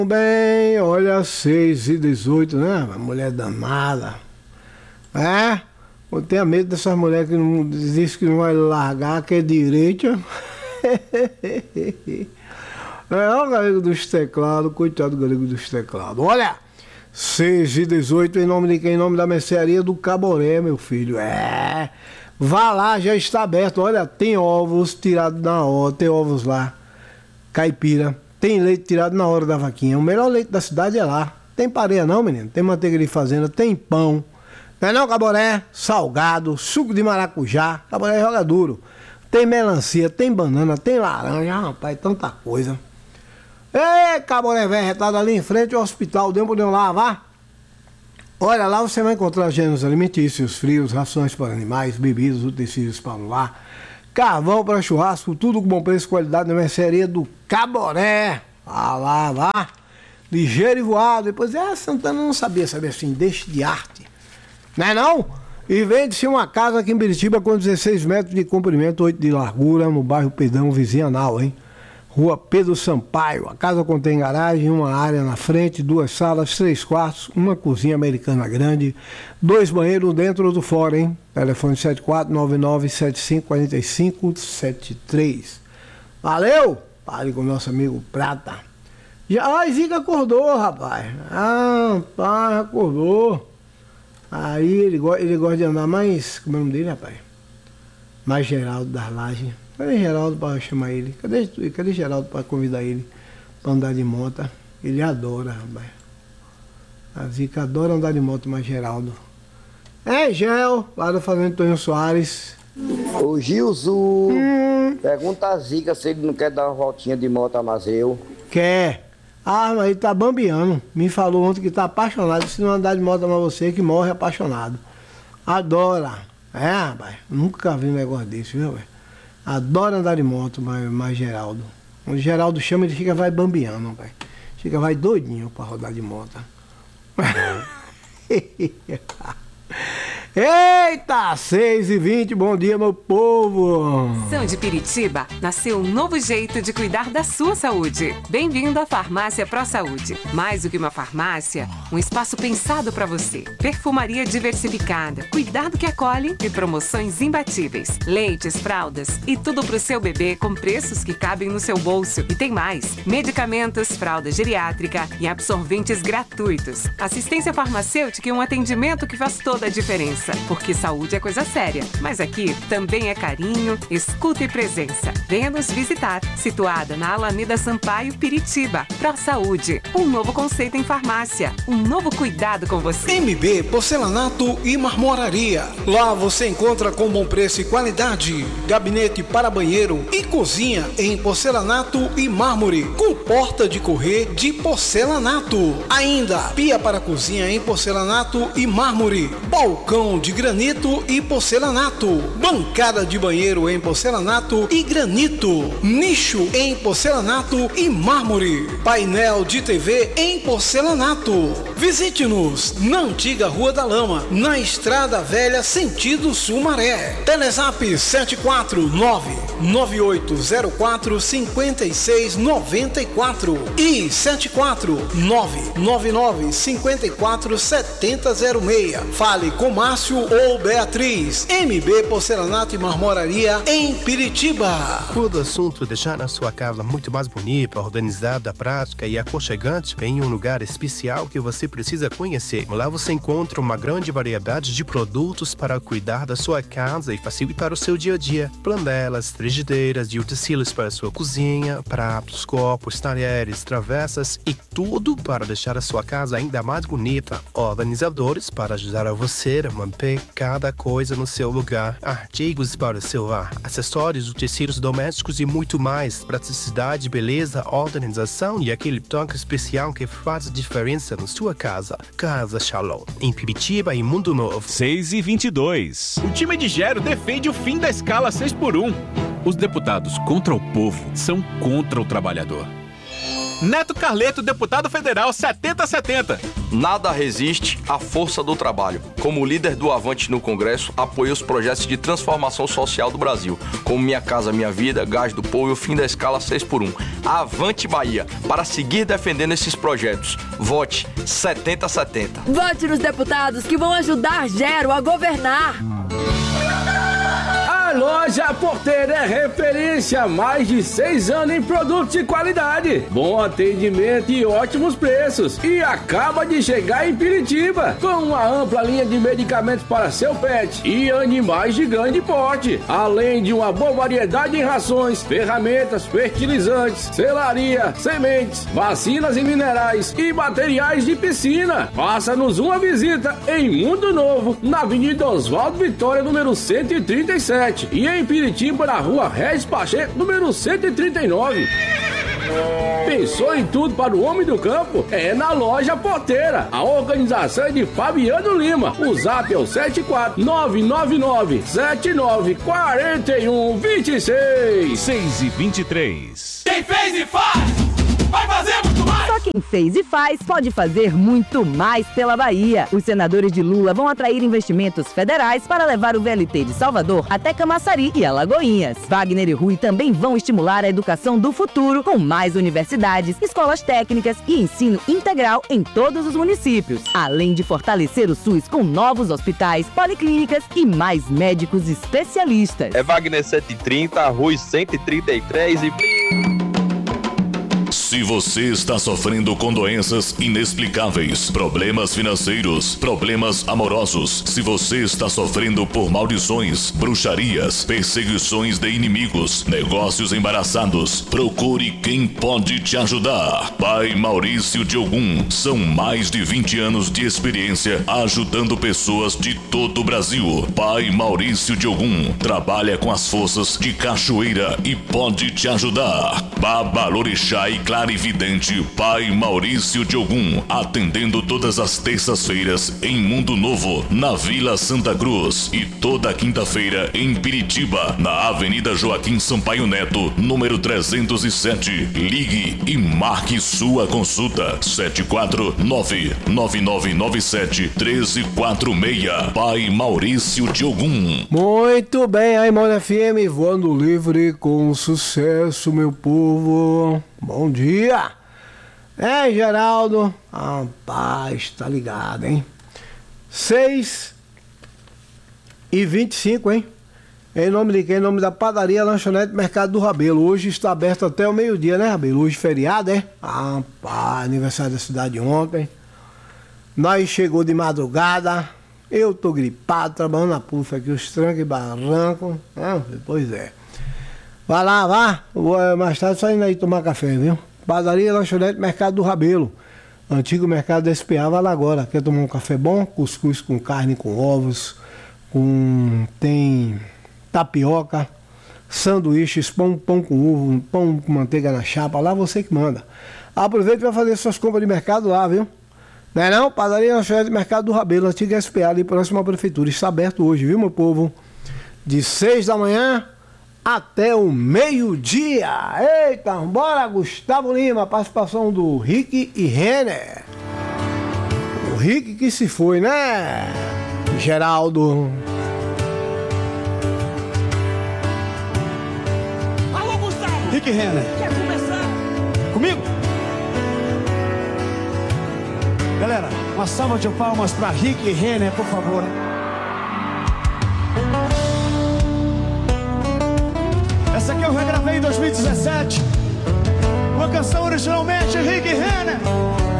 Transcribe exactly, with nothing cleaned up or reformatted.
Bem, olha, seis e dezoito, né? Mulher danada. É? Eu tenho medo dessas mulheres que não, diz que não vai largar, que é direita. É, o galego dos teclados, coitado do galego dos teclados. Olha, seis e dezoito, em nome de quem? Em nome da mercearia do Caboré, meu filho. É, vá lá, já está aberto. Olha, tem ovos tirados na hora, tem ovos lá, caipira. Tem leite tirado na hora da vaquinha. O melhor leite da cidade é lá. Tem pareia não, menino? Tem manteiga de fazenda, tem pão. Não é não, Caboré? Salgado, suco de maracujá. Caboré joga duro. Tem melancia, tem banana, tem laranja, rapaz, tanta coisa. Ei, Caboré velho, retado ali em frente ao hospital, deu pra lá, vá? Olha, lá você vai encontrar gêneros alimentícios, frios, rações para animais, bebidas, utensílios para o lar, carvão para churrasco, tudo com bom preço e qualidade na mercearia do Caboré. Ah lá, vá. Ligeiro e voado. Depois, é, Santana não sabia, sabia assim, deixe de arte. Não é não? E vende-se uma casa aqui em Piritiba com dezesseis metros de comprimento, oito de largura, no bairro Pedrão Vizinhanal, hein? Rua Pedro Sampaio. A casa contém garagem, uma área na frente, duas salas, três quartos, uma cozinha americana grande, dois banheiros dentro ou do fora, hein? Telefone sete quatro nove nove sete cinco quatro cinco sete três. Valeu! Pare com o nosso amigo Prata. Já, a Zica acordou, rapaz. Ah, pai, acordou. Aí ele, go ele gosta de andar mais... Como é o nome dele, rapaz? Mais Geraldo das Lajes. Cadê Geraldo para chamar ele? Cadê, cadê Geraldo para convidar ele para andar de moto? Ele adora, rapaz. A Zica adora andar de moto, mais Geraldo. É, Gel, lá do Fazendo Tonho Soares. Ô Gilzu, hum. pergunta a Zica se ele não quer dar uma voltinha de moto a Mazeu. Quer. Ah, mas ele tá bambiando. Me falou ontem que tá apaixonado. Se não andar de moto a você, que morre apaixonado. Adora. É, rapaz. Nunca vi um negócio desse, viu, velho? Adora andar de moto, mas, mas Geraldo. Quando o Geraldo chama, ele fica vai bambiando, rapaz. Fica vai doidinho pra rodar de moto. Eita, seis e vinte, bom dia, meu povo! São de Piritiba, nasceu um novo jeito de cuidar da sua saúde. Bem-vindo à Farmácia Pro Saúde. Mais do que uma farmácia, um espaço pensado para você. Perfumaria diversificada, cuidado que acolhe e promoções imbatíveis. Leites, fraldas e tudo pro seu bebê com preços que cabem no seu bolso. E tem mais, medicamentos, fralda geriátrica e absorventes gratuitos. Assistência farmacêutica e um atendimento que faz toda a diferença. Porque saúde é coisa séria, mas aqui também é carinho, escuta e presença. Venha nos visitar, situada na Alameda Sampaio, Piritiba. Pro Saúde, um novo conceito em farmácia, um novo cuidado com você. M B Porcelanato e Marmoraria. Lá você encontra com bom preço e qualidade, gabinete para banheiro e cozinha em porcelanato e mármore, com porta de correr de porcelanato. Ainda, pia para cozinha em porcelanato e mármore, balcão de granito e porcelanato, bancada de banheiro em porcelanato e granito, nicho em porcelanato e mármore, painel de T V em porcelanato. Visite-nos na antiga Rua da Lama, na Estrada Velha, sentido Sumaré. Telezap sete quatro nove nove oito zero quatro cinco seis nove quatro e sete quatro nove nove nove cinco quatro sete zero zero seis. Fale com Márcio ou Beatriz. M B Porcelanato e Marmoraria em Piritiba. Todo assunto deixar a sua casa muito mais bonita, organizada, prática e aconchegante em um lugar especial que você precisa conhecer. Lá você encontra uma grande variedade de produtos para cuidar da sua casa e facilitar o seu dia a dia. Planelas, frigideiras e utensílios para a sua cozinha, pratos, copos, talheres, travessas e tudo para deixar a sua casa ainda mais bonita. Organizadores para ajudar a você a manter cada coisa no seu lugar. Artigos para o seu lar, acessórios, utensílios domésticos e muito mais. Praticidade, beleza, organização e aquele toque especial que faz a diferença na sua casa. Casa Shalom, em Piritiba e Mundo Novo. seis e vinte e dois. O time de Gero defende o fim da escala seis por um. Os deputados contra o povo são contra o trabalhador. Neto Carleto, deputado federal setenta setenta. Nada resiste à força do trabalho. Como líder do Avante no Congresso, apoio os projetos de transformação social do Brasil, como Minha Casa Minha Vida, Gás do Povo e o fim da escala seis por um. Avante Bahia, para seguir defendendo esses projetos. Vote setenta setenta. Vote nos deputados que vão ajudar Gero a governar. A Loja Porteira é referência há mais de seis anos em produtos de qualidade, bom atendimento e ótimos preços. E acaba de chegar em Piritiba, com uma ampla linha de medicamentos para seu pet e animais de grande porte, além de uma boa variedade em rações, ferramentas, fertilizantes, selaria, sementes, vacinas e minerais e materiais de piscina. Faça-nos uma visita em Mundo Novo, na Avenida Oswaldo Vitória, número cento e trinta e sete. E em Piritiba, na rua Regis Pacheco, número cento e trinta e nove. Pensou em tudo para o homem do campo? É na Loja Porteira. A organização é de Fabiano Lima. O zap é o sete quatro nove nove nove sete nove quatro um dois seis. seis e vinte e três. Quem fez e faz, vai fazer muito mais. Só quem fez e faz pode fazer muito mais pela Bahia. Os senadores de Lula vão atrair investimentos federais para levar o V L T de Salvador até Camaçari e Alagoinhas. Wagner e Rui também vão estimular a educação do futuro com mais universidades, escolas técnicas e ensino integral em todos os municípios. Além de fortalecer o SUS com novos hospitais, policlínicas e mais médicos especialistas. É Wagner cento e trinta, Rui cento e trinta e três e... Se você está sofrendo com doenças inexplicáveis, problemas financeiros, problemas amorosos, se você está sofrendo por maldições, bruxarias, perseguições de inimigos, negócios embaraçados, procure quem pode te ajudar. Pai Maurício de Ogum, são mais de vinte anos de experiência ajudando pessoas de todo o Brasil. Pai Maurício de Ogum trabalha com as forças de cachoeira e pode te ajudar. Babalorixá e Clarividente Pai Maurício de Ogum, atendendo todas as terças-feiras em Mundo Novo, na Vila Santa Cruz, e toda quinta-feira em Piritiba, na Avenida Joaquim Sampaio Neto, número trezentos e sete. Ligue e marque sua consulta. sete quatro nove nove nove nove sete um três quatro seis. Pai Maurício de Ogum. Muito bem, a Imóvel F M voando livre com sucesso, meu povo. Bom dia. É, Geraldo. Rapaz, tá ligado, hein? seis e vinte e cinco, hein? Em nome de quem? Em nome da padaria Lanchonete Mercado do Rabelo. Hoje está aberto até o meio-dia, né, Rabelo? Hoje feriado, é? Rapaz, aniversário da cidade ontem. Nós chegou de madrugada. Eu tô gripado, trabalhando na pufa aqui, os trancos e barrancos. Ah, pois é. Vai lá, vá. Vou mais tarde só indo aí tomar café, viu? Padaria Lanchonete Mercado do Rabelo. Antigo mercado da S P A, vai lá agora. Quer tomar um café bom? Cuscuz com carne, com ovos, com... tem tapioca, sanduíches, pão, pão com ovo, pão com manteiga na chapa. Lá você que manda. Aproveita e vai fazer suas compras de mercado lá, viu? Não é não? Padaria Lanchonete Mercado do Rabelo, antiga S P A, ali próximo à prefeitura. Está aberto hoje, viu, meu povo? De seis da manhã até o meio-dia. Eita, bora, Gustavo Lima, participação do Rick e Renner. O Rick que se foi, né, Geraldo? Alô, Gustavo! Rick e Renner. Quer começar? Comigo? Galera, uma salva de palmas para Rick e Renner, por favor. Essa aqui eu regravei em dois mil e dezessete. Uma canção originalmente Rick e Renner.